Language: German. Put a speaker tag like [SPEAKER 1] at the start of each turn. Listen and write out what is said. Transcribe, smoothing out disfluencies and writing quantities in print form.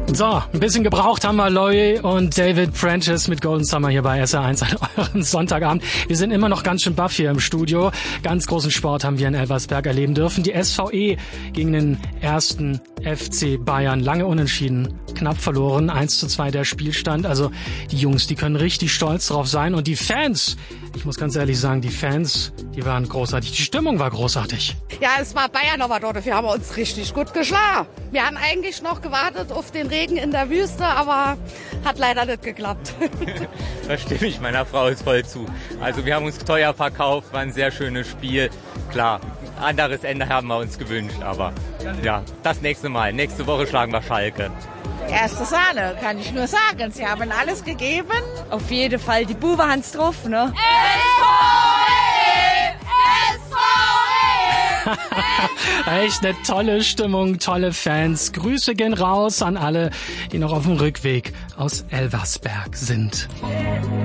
[SPEAKER 1] So, ein bisschen gebraucht haben wir Lowy und David Prentice mit Golden Summer hier bei SR1 an euren Sonntagabend. Wir sind immer noch ganz schön baff hier im Studio. Ganz großen Sport haben wir in Elversberg erleben dürfen. Die SVE gegen den ersten FC Bayern. Lange unentschieden, knapp verloren. 1:2 der Spielstand. Also die Jungs, die können richtig stolz drauf sein. Und die Fans, ich muss ganz ehrlich sagen, die Fans, die waren großartig. Die Stimmung war großartig.
[SPEAKER 2] Ja, es war Bayern, aber dort, wir haben uns richtig gut geschlagen. Wir haben eigentlich noch gewartet auf den Regen in der Wüste, aber hat leider nicht geklappt.
[SPEAKER 3] Da stimme ich meiner Frau jetzt voll zu. Also wir haben uns teuer verkauft, war ein sehr schönes Spiel. Klar, anderes Ende haben wir uns gewünscht, aber ja, das nächste Mal. Nächste Woche schlagen wir Schalke.
[SPEAKER 4] Erste Sahne, kann ich nur sagen. Sie haben alles gegeben. Auf jeden Fall die Bube Hans drauf, ne?
[SPEAKER 1] Echt eine tolle Stimmung, tolle Fans. Grüße gehen raus an alle, die noch auf dem Rückweg aus Elversberg sind.